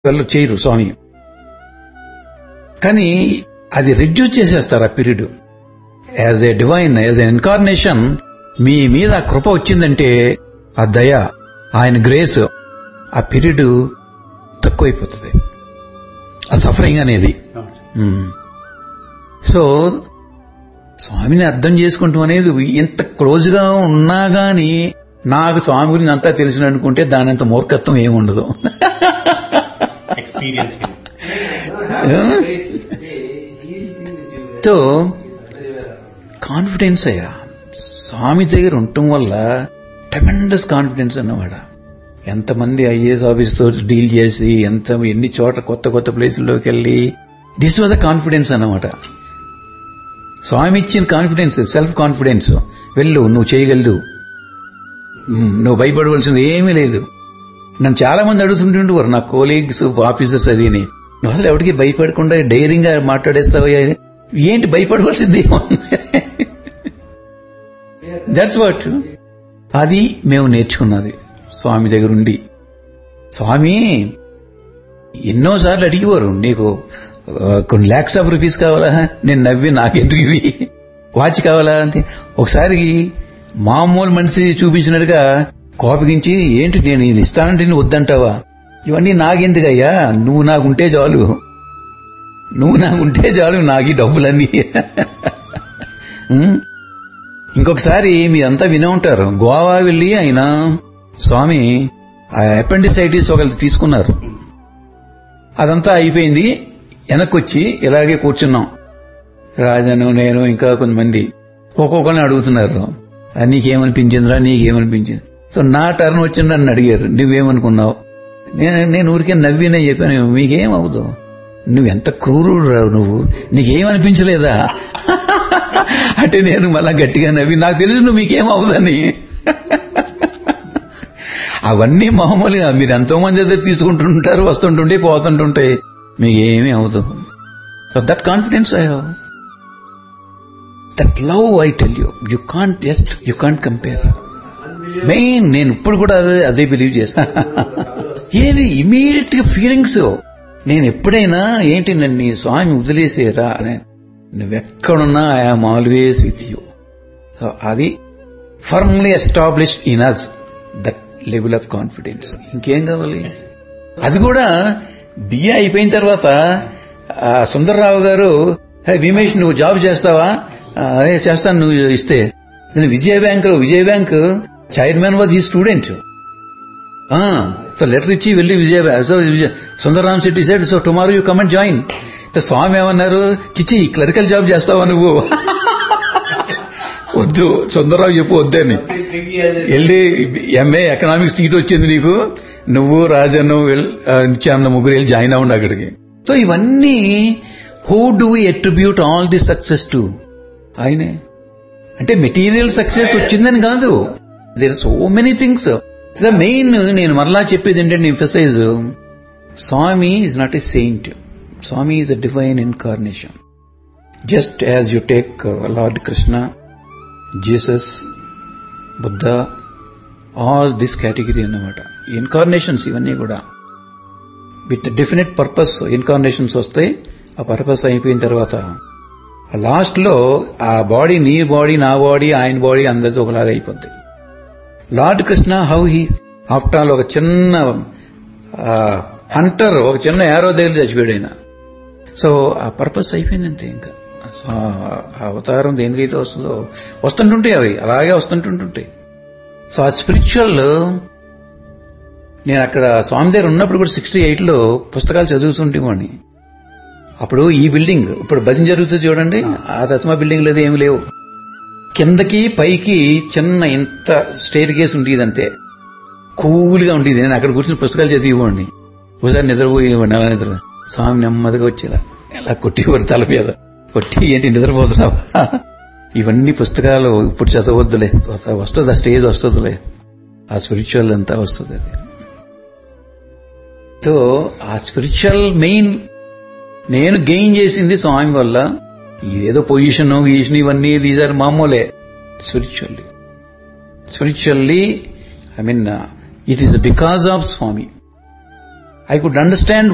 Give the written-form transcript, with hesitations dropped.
వాళ్ళు చేయరు స్వామి. కానీ అది రెడ్యూస్ చేసేస్తారు ఆ period. As a divine, as a incarnation మీ మీద ఆ కృప వచ్చిందంటే, ఆ దయ, ఆయన గ్రేస్, ఆ పీరియడ్ తక్కువైపోతుంది, ఆ సఫరింగ్ అనేది. సో స్వామిని అర్థం చేసుకుంటాం అనేది, ఎంత క్లోజ్ గా ఉన్నా గాని నాకు స్వామి గురించి అంతా తెలిసిన అనుకుంటే దాని అంత మూర్ఖత్వం ఏముండదు. తో కాన్ఫిడెన్స్ అయ్యా స్వామి దగ్గర ఉండటం వల్ల ట్రెమెండస్ కాన్ఫిడెన్స్ అన్నమాట. ఎంతమంది ఐఏఎస్ ఆఫీసర్తో డీల్ చేసి ఎన్ని చోట్ల కొత్త కొత్త ప్లేసుల్లోకి వెళ్ళి, దిస్ వాజ్ ద కాన్ఫిడెన్స్ అన్నమాట. స్వామి ఇచ్చిన కాన్ఫిడెన్స్, సెల్ఫ్ కాన్ఫిడెన్స్. వెళ్ళు, నువ్వు చేయగలదు, నువ్వు భయపడవలసింది ఏమీ లేదు. నన్ను చాలా మంది అడుగుతుంటుండేవారు, నా కోలీగ్స్, ఆఫీసర్స్, అదిని, నువ్వు అసలు ఎవరికి భయపడకుండా ధైర్యంగా మాట్లాడేస్తావా, ఏంటి భయపడవలసింది? That's what. అది మేము నేర్చుకున్నది స్వామి దగ్గర ఉండి. స్వామి ఎన్నోసార్లు అడిగేవారు, నీకు కొన్ని లాక్స్ ఆఫ్ రూపీస్ కావాలా? నేను నవ్వి, నాకెందుకు ఇవి, వాచ్ కావాలా అంటే, ఒకసారి మామూలు మనిషి చూపించినట్టుగా కోపగించి, ఏంటి నేను ఇది ఇస్తానంటే నేను వద్దంటావా? ఇవన్నీ నాకెందుకయ్యా, నువ్వు నాకుంటే చాలు, నువ్వు నాకుంటే చాలు, నాకు ఈ డబ్బులన్నీ. ఇంకొకసారి మీరంతా వినే ఉంటారు, గోవా వెళ్లి ఆయన స్వామి అపెండిసైటిస్ ఒకళ్ళు తీసుకున్నారు. అదంతా అయిపోయింది, వెనక్కొచ్చి ఇలాగే కూర్చున్నాం, రాజను, నేను, ఇంకా కొంతమంది. ఒక్కొక్కరిని అడుగుతున్నారు, నీకేమనిపించిందిరా, నీకేమనిపించింది? సో నా టర్న్ వచ్చింది, నన్ను అడిగారు, నువ్వేమనుకున్నావు? నేను ఊరికే నవ్వినే చెప్పాను, మీకేమవుదు, నువ్వెంత క్రూరుడు రావు, నువ్వు నీకేమనిపించలేదా అంటే నేను మళ్ళా గట్టిగా నవ్వి, నాకు తెలుసు నువ్వు మీకేమవుదని. అవన్నీ మామూలుగా మీరు ఎంతో మంది దగ్గర తీసుకుంటుంటారు, వస్తుంటుంటే పోతుంటుంటాయి, మీకేమీ అవదు. So that confidence I have, that love, I tell you can't compare. Main నేను ఇప్పుడు కూడా అదే బిలీవ్ చేస్తాను. ఏది ఇమీడియట్ గా ఫీలింగ్స్. నేను ఎప్పుడైనా ఏంటి నన్ను స్వామి వదిలేసేరా అని, నువ్వెక్కడున్నా I'm always with you. So అది firmly established in us, that level of confidence. ఇంకేం కావాలి? అది కూడా బిఏ అయిపోయిన తర్వాత సుందర్రావు గారు, భీమేష్ నువ్వు జాబ్ చేస్తావా? అదే చేస్తాను, నువ్వు ఇస్తే. విజయ బ్యాంక్ చైర్మన్ వాజ్ ఈ స్టూడెంట్. సో లెటర్ ఇచ్చి వెళ్ళి Sundarram Shetty side, so tomorrow you come and join. స్వామి ఏమన్నారు, చిచ్చి క్లరికల్ జాబ్ చేస్తావా నువ్వు? వద్దు, సుందర్రావు చెప్పు వద్దని. వెళ్ళి ఎంఏ ఎకనామిక్స్ సీట్ వచ్చింది నీకు, నువ్వు రాజను నిత్యానంద ముగ్గురు వెళ్ళి జాయిన్ అవ్వండి అక్కడికి. సో ఇవన్నీ who do we attribute all this success to? ఆయనే. అంటే మెటీరియల్ సక్సెస్ వచ్చిందని కాదు, there are so many things. The main నేను మరలా చెప్పేది ఏంటంటే, emphasize, Swamy is not a saint, Swamy is a divine incarnation. Just as you take lord Krishna, Jesus, Buddha, all this category అన్నమాట. Incarnations ఇవన్నీ కూడా విత్ డెఫినెట్ పర్పస్ ఇన్కార్నేషన్స్ వస్తాయి. ఆ purpose అయిపోయిన తర్వాత లాస్ట్ లో ఆ బాడీ, నీ బాడీ, నా బాడీ, ఆయన బాడీ అందరితో ఒకలాగా అయిపోద్ది. Lord Krishna how he after all ఒక చిన్న హంటర్, ఒక చిన్న యారో దగ్గర చచ్చిపోయాడు ఆయన. సో ఆ పర్పస్ అయిపోయింది అంతే. ఇంకా అవతారం దేనికైతే వస్తుందో వస్తుంటుంటాయి, అవి అలాగే వస్తుంటుంటాయి. సో ఆ స్పిరిచువల్, నేను అక్కడ స్వామి దగ్గర ఉన్నప్పుడు కూడా 68లో పుస్తకాలు చదువుతుంటేవాడిని. అప్పుడు ఈ బిల్డింగ్, ఇప్పుడు భజన జరుగుతుంది చూడండి, ఆ తస్మా బిల్డింగ్ లేదు, ఏమి లేవు. కిందకి పైకి చిన్న ఇంత స్టేర్ కేసు ఉండేది, అంతే కూల్గా ఉండేది. నేను అక్కడ కూర్చుని పుస్తకాలు చదివివ్వండి. ఒకసారి నిద్రపోయేవాడిని, అలా నిద్ర. స్వామి నెమ్మదిగా వచ్చేలా ఎలా కొట్టేవారు తల మీద, కొట్టి ఏంటి నిద్రపోతున్నావా, ఇవన్నీ పుస్తకాలు ఇప్పుడు చదవద్దులే, వస్తుంది ఆ స్టేజ్ వస్తుందిలే, ఆ స్పిరిచువల్ అంతా వస్తుంది. అది సో ఆ స్పిరిచువల్ మెయిన్ నేను గెయిన్ చేసింది స్వామి వల్ల. ఇదేదో పొజిషన్ ఇవన్నీ దీస్ ఆర్ మామూలే. Spiritually I mean it is because of Swamy. I could understand